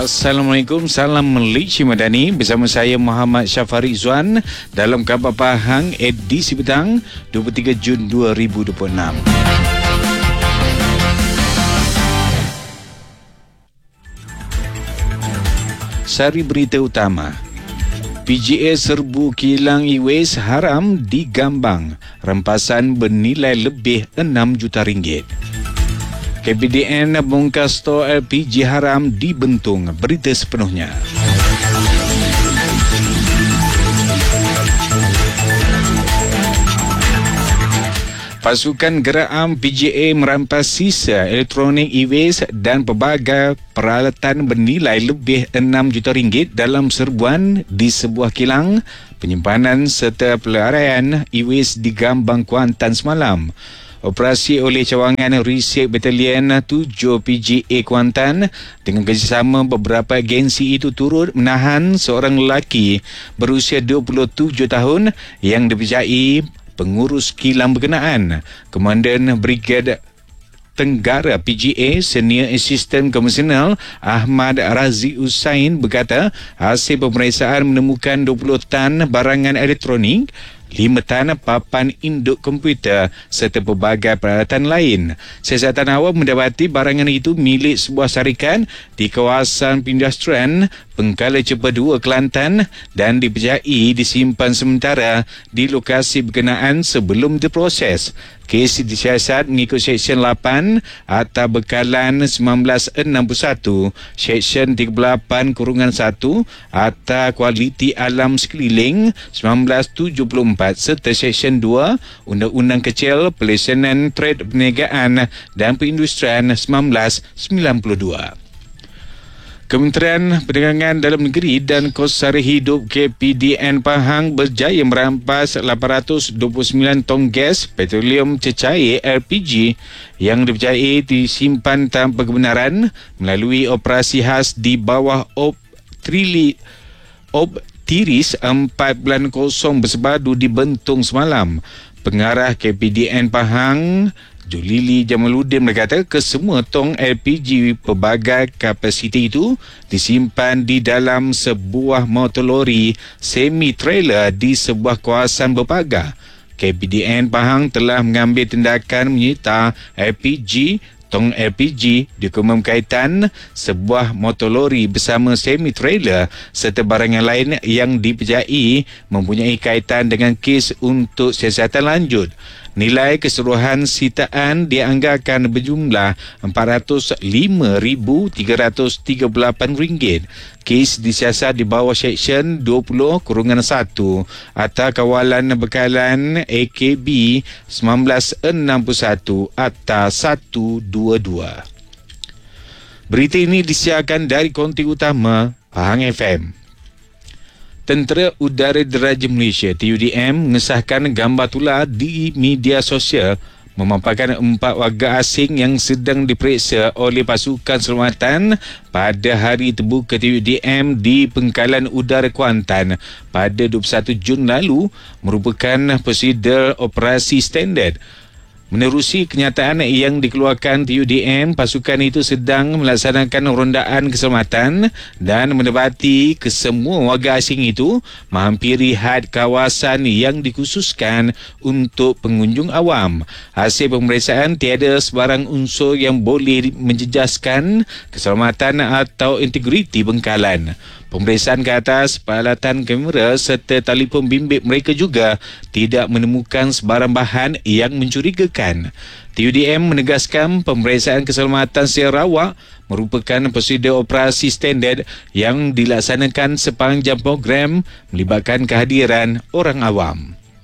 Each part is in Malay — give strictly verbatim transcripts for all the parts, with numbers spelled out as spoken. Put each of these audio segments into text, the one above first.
Assalamualaikum, salam Malaysia Madani. Bersama saya Muhammad Syafari Zuan dalam Khabar Pahang edisi petang dua puluh tiga Jun dua ribu dua puluh enam. Sari berita utama. P G A serbu kilang e-waste haram di Gambang. Rampasan bernilai lebih enam juta ringgit. K P D N bongkar stor L P G haram di Bentung. Berita sepenuhnya. Pasukan Geraan P G A merampas sisa elektronik e-waste dan pelbagai peralatan bernilai lebih enam juta ringgit dalam serbuan di sebuah kilang penyimpanan serta pelarian e-waste di Gambang, Kuantan semalam. Operasi oleh cawangan Resek Batalion tujuh P G A Kuantan dengan kerjasama beberapa agensi itu turut menahan seorang lelaki berusia dua puluh tujuh tahun yang dipercayai pengurus kilang berkenaan. Komandan Brigad Tenggara P G A Senior Assistant Komisioner Ahmad Razi Usain berkata hasil pemeriksaan menemukan dua puluh tan barangan elektronik, lima tan papan induk komputer serta pelbagai peralatan lain. Siasatan awal mendapati barangan itu milik sebuah syarikat di kawasan Pindastrian Bengkala Cepa dua, Kelantan dan dipercayai disimpan sementara di lokasi berkenaan sebelum diproses. Kes disiasat mengikut Seksyen lapan Akta Bekalan seribu sembilan ratus enam puluh satu, Seksyen tiga puluh lapan kurungan satu Akta Kualiti Alam Sekeliling seribu sembilan ratus tujuh puluh empat serta Seksyen dua Undang-Undang Kecil Pelaksanaan Trade Perniagaan dan Perindustrian seribu sembilan ratus sembilan puluh dua. Kementerian Perdagangan Dalam Negeri dan Kos Sara Hidup K P D N Pahang berjaya merampas lapan ratus dua puluh sembilan tong gas petroleum cecair L P G yang dipercayai disimpan tanpa kebenaran melalui operasi khas di bawah Op Trili Op Tiris empat kosong bersepadu di Bentung semalam. Pengarah K P D N Pahang Julili Jamaluddin berkata kesemua tong L P G pelbagai kapasiti itu disimpan di dalam sebuah motor lori semi-trailer di sebuah kawasan berpagar. K P D N Pahang telah mengambil tindakan menyita L P G, tong L P G, dokumen kaitan sebuah motor lori bersama semi-trailer serta barang yang lain yang dipercayai mempunyai kaitan dengan kes untuk siasatan lanjut. Nilai keseluruhan sitaan dianggarkan berjumlah empat ratus lima ribu tiga ratus tiga puluh lapan ringgit. Kes disiasat di bawah Seksyen dua puluh kurungan satu Akta Kawalan Bekalan A K B seribu sembilan ratus enam puluh satu Akta seratus dua puluh dua. Berita ini disiarkan dari konti utama Pahang F M. Tentera Udara Diraja Malaysia T U D M mengesahkan gambar tular di media sosial memaparkan empat warga asing yang sedang diperiksa oleh pasukan selamatan pada hari terbuka T U D M di Pangkalan Udara Kuantan pada dua puluh satu Jun lalu merupakan prosedur operasi standard. Menerusi kenyataan yang dikeluarkan T U D M, pasukan itu sedang melaksanakan rondaan keselamatan dan mendapati kesemua warga asing itu menghampiri had kawasan yang dikhususkan untuk pengunjung awam. Hasil pemeriksaan tiada sebarang unsur yang boleh menjejaskan keselamatan atau integriti bengkalan. Pemeriksaan ke atas peralatan kamera serta telefon bimbit mereka juga tidak menemukan sebarang bahan yang mencurigakan. T U D M menegaskan pemeriksaan keselamatan secara awak merupakan prosedur operasi standard yang dilaksanakan sepanjang program melibatkan kehadiran orang awam.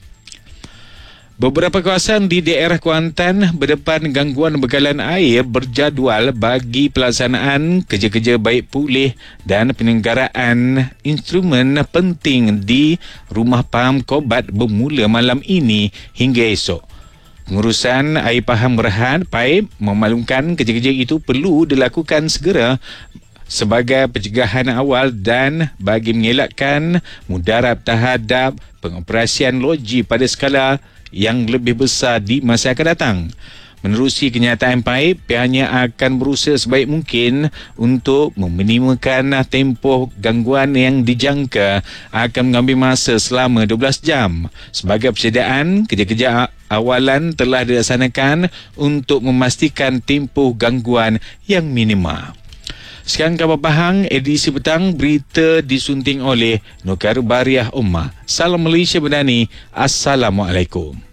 Beberapa kawasan di daerah Kuantan berdepan gangguan bekalan air berjadual bagi pelaksanaan kerja-kerja baik pulih dan penyelenggaraan instrumen penting di Rumah Paham Kobat bermula malam ini hingga esok. Pengurusan air paham berhad paip memaklumkan kerja-kerja itu perlu dilakukan segera sebagai pencegahan awal dan bagi mengelakkan mudarat terhadap pengoperasian loji pada skala yang lebih besar di masa akan datang. Menerusi kenyataan baik, pihaknya akan berusaha sebaik mungkin untuk meminimalkan tempoh gangguan yang dijangka akan mengambil masa selama dua belas jam. Sebagai persediaan, kerja-kerja awalan telah dilaksanakan untuk memastikan tempoh gangguan yang minima. Sekian khabar Pahang, edisi petang, berita disunting oleh Nukar Bariah Ummah. Salam Malaysia Madani. Assalamualaikum.